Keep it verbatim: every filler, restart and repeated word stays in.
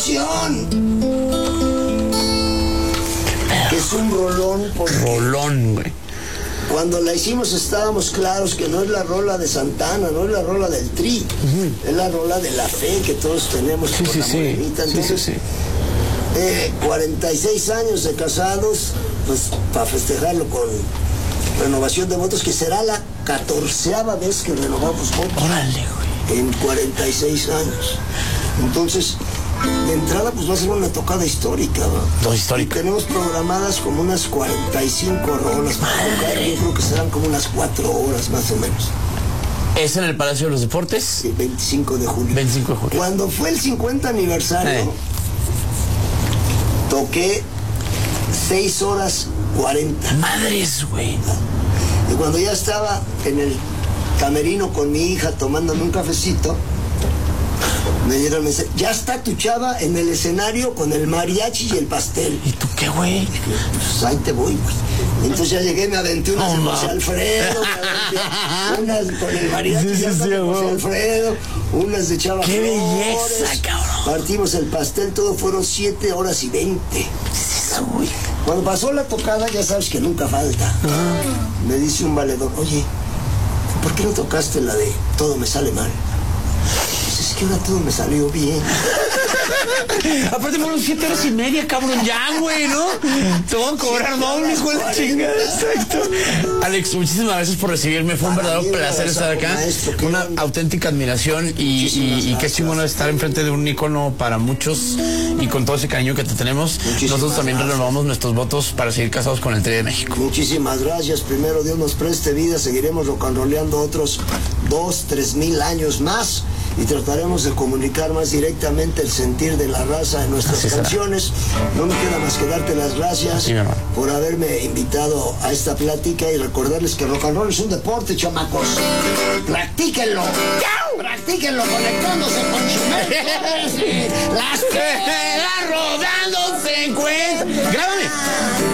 Que es un rolón. Rolón, güey. Cuando la hicimos estábamos claros que no es la rola de Santana, no es la rola del Tri, uh-huh. Es la rola de la fe que todos tenemos sí, con sí, la sí. morenita. Entonces, sí, sí, sí. Eh, cuarenta y seis años de casados, pues para festejarlo con renovación de votos, que será la catorceava vez que renovamos votos. Órale, güey. En cuarenta y seis años. Entonces, de entrada, pues va a ser una tocada histórica, ¿no? No, histórica. Y tenemos programadas como unas cuarenta y cinco rolas para tocar. Yo creo que serán como unas cuatro horas más o menos. ¿Es en el Palacio de los Deportes? Sí, veinticinco de julio. veinticinco de julio. Cuando fue el cincuenta aniversario, eh. toqué seis horas cuarenta. Madres, güey. Y cuando ya estaba en el camerino con mi hija tomándome un cafecito, me dieron, me dice, ya está tu chava en el escenario con el mariachi y el pastel. ¿Y tú qué, güey? Pues ahí te voy, güey. Entonces ya llegué, me aventé unas de José Alfredo, me aventé unas con el mariachi sí, sí, sí, de José Alfredo, unas de Chava ¡qué Flores, belleza, cabrón! Partimos el pastel, todo fueron siete horas y veinte. ¿Qué es eso, güey? Cuando pasó la tocada, ya sabes que nunca falta. Ah. Me dice un valedor, oye, ¿por qué no tocaste la de Todo me sale mal? Es que ahora todo me salió bien. Aparte fueron siete horas y media, cabrón, ya, güey, ¿no? Te voy a cobrar doble, hijo de la chingada. Exacto. Alex, muchísimas gracias por recibirme. Fue un verdadero placer estar acá. Maestro, una bueno. auténtica admiración y, y, y qué chingón estar enfrente de un ícono para muchos y con todo ese cariño que te tenemos. Muchísimas Nosotros también gracias. renovamos nuestros votos para seguir casados con el Tri de México. Muchísimas gracias. Primero Dios nos preste vida. Seguiremos rock and rolleando otros dos, tres mil años más. Y trataremos de comunicar más directamente el sentir de la raza en nuestras canciones. No me queda más que darte las gracias sí, por haberme invitado a esta plática y recordarles que rock and roll es un deporte, chamacos. Practíquenlo. Practíquenlo conectándose con su mente. Las piedras rodando se encuentran. Grábame.